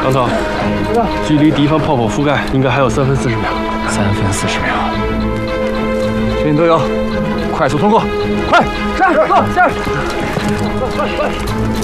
王总，距离敌方炮火覆盖应该还有3分40秒。 3分40秒。全体都有，快速通过，快！是，走，下。快！